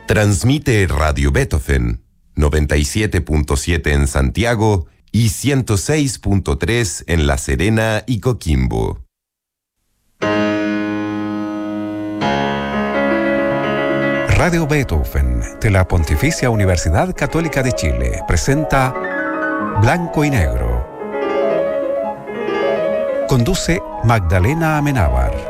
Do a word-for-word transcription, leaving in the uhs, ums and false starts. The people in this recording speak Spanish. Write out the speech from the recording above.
Transmite Radio Beethoven, noventa y siete punto siete en Santiago y ciento seis punto tres en La Serena y Coquimbo. Radio Beethoven de la Pontificia Universidad Católica de Chile presenta Blanco y Negro. Conduce Magdalena Amenábar.